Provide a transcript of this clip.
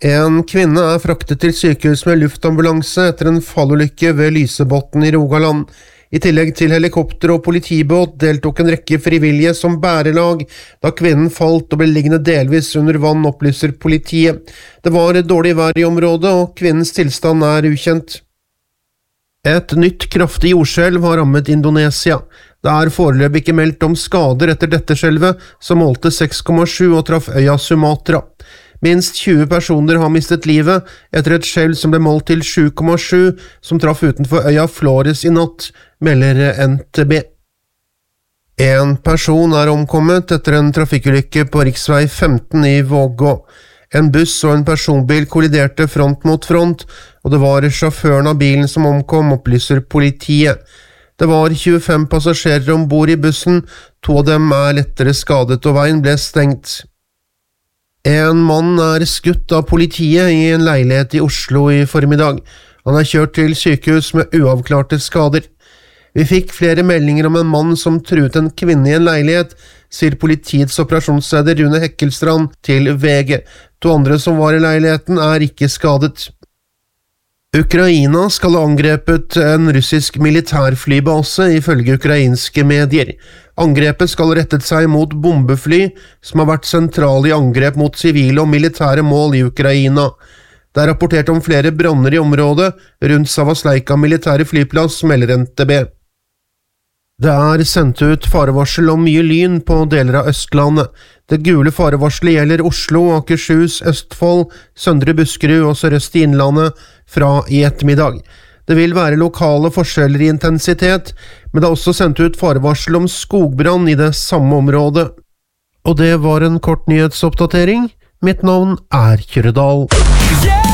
En kvinne fraktet til sykehus med luftambulanse etter en fallulykke ved Lysebotn i Rogaland. I tillegg til helikopter og politibåt deltok en rekke frivillige som bærelag da kvinnen falt og ble liggende delvis under vann, opplyser politiet. Det var dårlig vær i området, og kvinnens tilstand ukjent. Et nytt kraftig jordskjelv har rammet Indonesia. Det foreløpig ikke meldt om skader etter dette skjelvet, som målte 6,7 og traff øya Sumatra. Minst 20 personer har mistet livet etter et skjelv som ble målt til 7,7, som traff utenfor øya Flores i natt, melder NTB. En person omkommet etter en trafikkulykke på riksvei 15 i Vågå. En buss og en personbil kolliderte front mot front, og det var sjåføren av bilen som omkom, opplyser politiet. Det var 25 passasjerer ombord i bussen, 2 av dem lettere skadet og veien ble stengt. En mann skutt av politiet i en leilighet i Oslo i formiddag. Han kjørt til sykehus med uavklarte skader. Vi fikk flere meldinger om en mann som truet en kvinne i en leilighet, sier politiets operasjonsleder Rune Hekkelstrand til VG. 2 andre som var i leiligheten ikke skadet. Ukraina skal ha angrepet en russisk militærflybase ifølge ukrainske medier. Angrepet skal ha rettet seg mot bombefly som har vært sentrale i angrep mot sivile og militære mål i Ukraina. Det rapportert om flere branner i området rundt Savasleika militære flyplass, melder NTB. Det sendt ut farevarsel om mye lyn på deler av Østlandet. Det gule farevarselet gjelder Oslo, Akershus, Østfold, Søndre Buskerud og Sørøst i Innlandet fra i ettermiddag. Det vil være lokale forskjeller i intensitet, men det også sendt ut farevarsel om skogbrann i det samme området. Og det var en kort nyhetsoppdatering. Mitt navn Kjøredal.